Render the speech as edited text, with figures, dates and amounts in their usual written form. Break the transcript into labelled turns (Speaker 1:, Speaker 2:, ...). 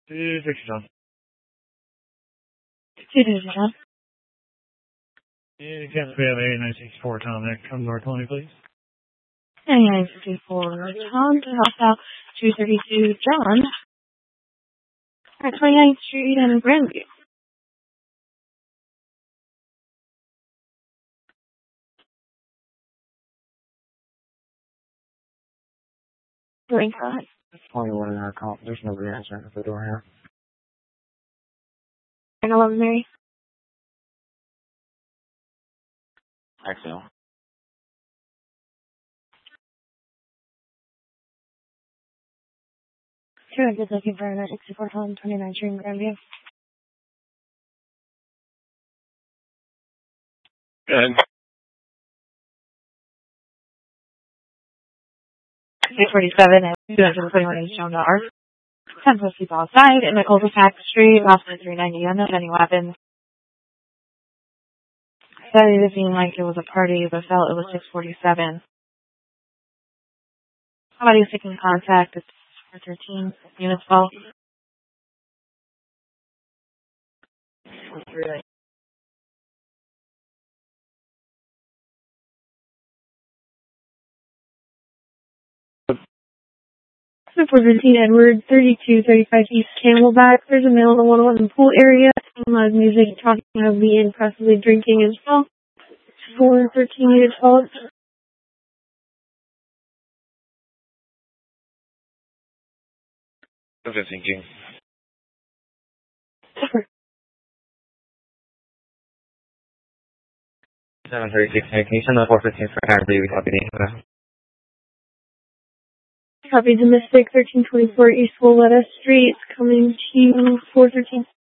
Speaker 1: 260, John.
Speaker 2: 260, John.
Speaker 1: Yeah, Captain, we have a 964 Tom Nick. Come north 20, please.
Speaker 2: 964 Tom to House Out 232 John at 29th Street in Grandview. Green card.
Speaker 3: 21 in our call. There's nobody answering at the door here.
Speaker 2: 911 Mary.
Speaker 3: Exhale.
Speaker 2: Sure, I'm just looking for a 964 Tom, 29th Street in Grandview.
Speaker 3: Good.
Speaker 2: 647 and 221 H. John R. 10 plus people outside in the cul-de-sac street, off the 390 unknown, any weapons. Said it seemed like it was a party, but felt it was 647. Somebody's taking contact. It's 413, units well. Really. Super 15 Edward, 3235 East Camelback. There's a male in the 111 pool area. Loud music, talking of me and possibly drinking as well. 413 units well.
Speaker 3: What's it thinking? 736, can you send the 415 for Airbnb deputy?
Speaker 2: Copy domestic 1324 East Willetta Street, coming to 413.